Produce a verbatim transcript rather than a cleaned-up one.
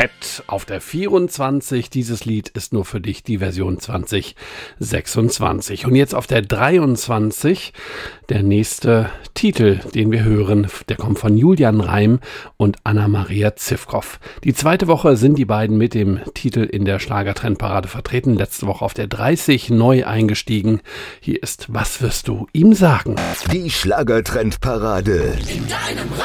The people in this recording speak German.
Pet auf der vierundzwanzig. Dieses Lied ist nur für dich, die Version zwanzig sechsundzwanzig. Und jetzt auf der dreiundzwanzig der nächste Titel, den wir hören, der kommt von Julian Reim und Anna-Maria Zivkow. Die zweite Woche sind die beiden mit dem Titel in der Schlagertrendparade vertreten. Letzte Woche auf der dreißig neu eingestiegen. Hier ist Was wirst du ihm sagen? Die Schlagertrendparade. In deinem